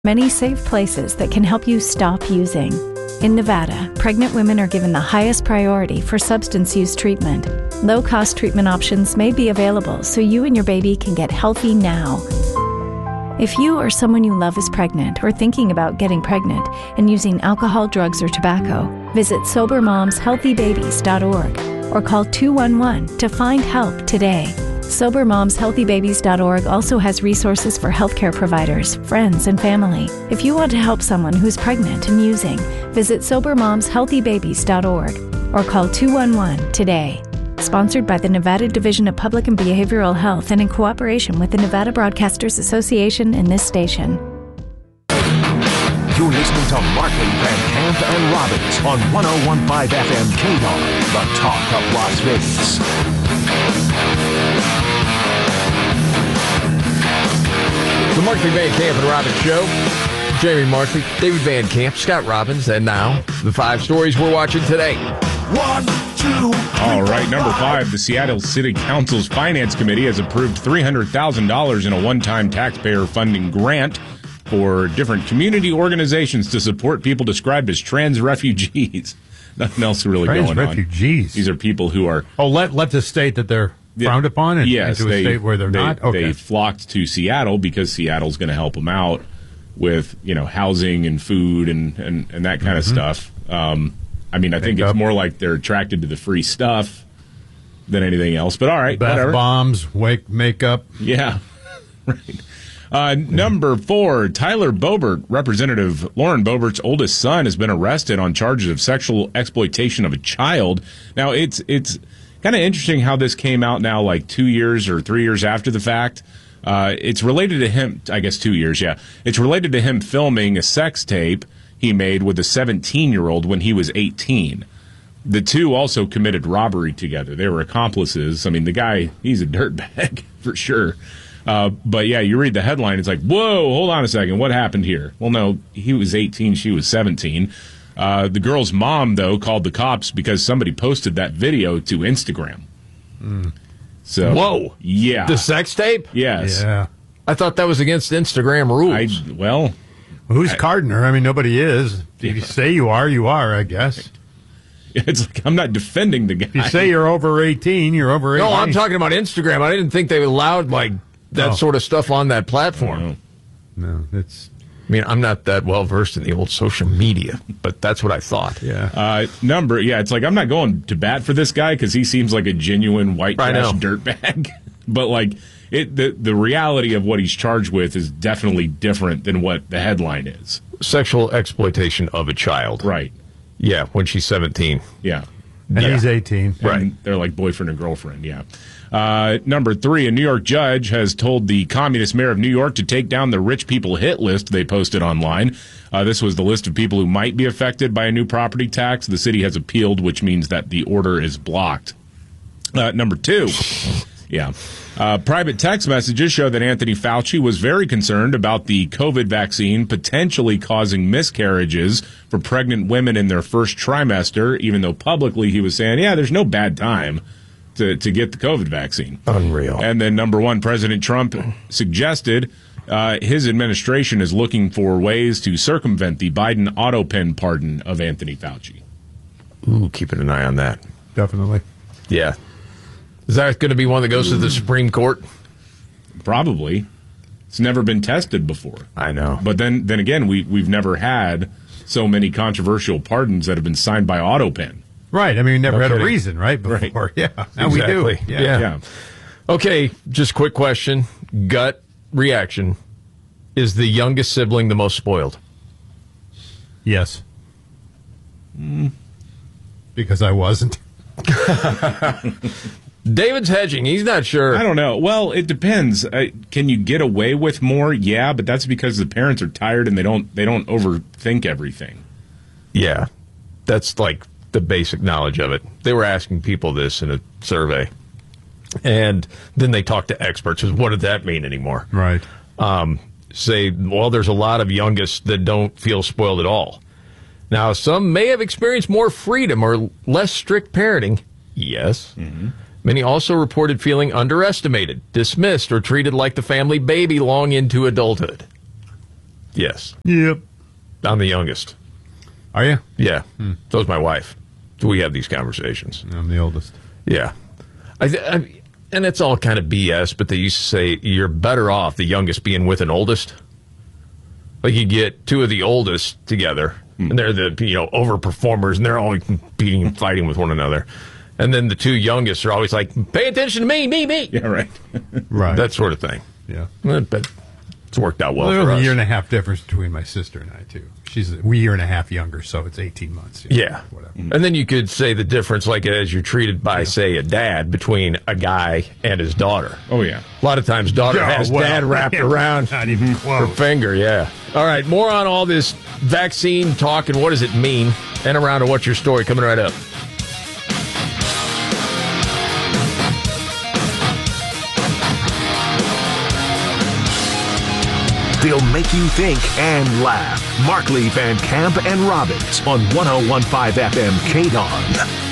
Many safe places that can help you stop using. In Nevada, pregnant women are given the highest priority for substance use treatment. Low-cost treatment options may be available so you and your baby can get healthy now. If you or someone you love is pregnant or thinking about getting pregnant and using alcohol, drugs, or tobacco, visit SoberMomsHealthyBabies.org or call 211 to find help today. SoberMomsHealthyBabies.org also has resources for healthcare providers, friends, and family. If you want to help someone who's pregnant and using, visit SoberMomsHealthyBabies.org or call 211 today. Sponsored by the Nevada Division of Public and Behavioral Health and in cooperation with the Nevada Broadcasters Association and this station. You're listening to Markley, Van Camp, and Robbins on 101.5 FM KDAR, the talk of Las Vegas. The Markley, Van Camp, and Robbins Show. Jamie Markley, David Van Camp, Scott Robbins, and now the 5 stories we're watching today. 1, 2, 3, all right, number 5, the Seattle City Council's Finance Committee has approved $300,000 in a one-time taxpayer funding grant for different community organizations to support people described as trans refugees. Nothing else really going on. Trans refugees? These are people who are... Oh, left a state that they're frowned upon and yes, into a state where they're not? Okay. They flocked to Seattle because Seattle's going to help them out with, housing and food and that kind of stuff. I think it's more like they're attracted to the free stuff than anything else. But all right, bath whatever. Bombs, makeup. Yeah, right. Number 4, Tyler Boebert, Representative Lauren Boebert's oldest son, has been arrested on charges of sexual exploitation of a child. Now, it's kind of interesting how this came out now, like 2 years or 3 years after the fact. It's related to him, I guess 2 years, yeah. It's related to him filming a sex tape he made with a 17-year-old when he was 18. The two also committed robbery together. They were accomplices. I mean, the guy, he's a dirtbag for sure. But yeah, you read the headline, it's like, whoa, hold on a second, what happened here? Well, no, he was 18, she was 17. The girl's mom, though, called the cops because somebody posted that video to Instagram. So, whoa. Yeah. The sex tape? Yes. Yeah. I thought that was against Instagram rules. Who's carding her? I mean, nobody is. If you say you are, I guess. It's like, I'm not defending the guy. If you say you're over 18, you're over 18. No, I'm talking about Instagram. I didn't think they allowed, that sort of stuff on that platform. No, it's... I mean, I'm not that well versed in the old social media, but that's what I thought. Yeah. It's like, I'm not going to bat for this guy because he seems like a genuine white trash dirtbag. But the reality of what he's charged with is definitely different than what the headline is. Sexual exploitation of a child. Right. Yeah, when she's 17. Yeah. And he's 18. Right. And they're like boyfriend and girlfriend, yeah. Number 3, a New York judge has told the communist mayor of New York to take down the rich people hit list they posted online. This was the list of people who might be affected by a new property tax. The city has appealed, which means that the order is blocked. Number 2, private text messages show that Anthony Fauci was very concerned about the COVID vaccine potentially causing miscarriages for pregnant women in their first trimester, even though publicly he was saying, there's no bad time to get the COVID vaccine. Unreal. And then number 1, President Trump suggested his administration is looking for ways to circumvent the Biden auto pen pardon of Anthony Fauci. Ooh, keeping an eye on that. Definitely. Yeah. Is that going to be one that goes to the Supreme Court? Probably. It's never been tested before. I know. But then again, we've never had so many controversial pardons that have been signed by AutoPen. Right. I mean, we never had a reason, right? Before. Right. Yeah. Now exactly. we do. Yeah. Okay, just quick question. Gut reaction. Is the youngest sibling the most spoiled? Yes. Because I wasn't. David's hedging. He's not sure. I don't know. Well, it depends. Can you get away with more? Yeah, but that's because the parents are tired and they don't overthink everything. Yeah. That's like the basic knowledge of it. They were asking people this in a survey. And then they talked to experts. What did that mean anymore? Right. There's a lot of youngest that don't feel spoiled at all. Now, some may have experienced more freedom or less strict parenting. Yes. Mm-hmm. Many also reported feeling underestimated, dismissed, or treated like the family baby long into adulthood. Yes. Yep. I'm the youngest. Are you? Yeah. So's my wife. So we have these conversations. I'm the oldest. Yeah. And it's all kind of BS, but they used to say you're better off the youngest being with an oldest. Like you get two of the oldest together, and they're the overperformers, and they're always competing and fighting with one another. And then the two youngest are always like, pay attention to me. Yeah, right. Right. That sort of thing. Yeah. But it's worked out well There's for a us. year and a half difference between my sister and I, too. She's a year and a half younger, so it's 18 months. Yeah. Whatever. And then you could say the difference, like as you're treated by, say, a dad between a guy and his daughter. Oh, yeah. A lot of times daughter has dad wrapped around Not even her close. finger, yeah. All right, more on all this vaccine talk and what does it mean, and around to What's Your Story coming right up. They'll make you think and laugh. Mark Lee, Van Camp, and Robbins on 101.5 FM KDON.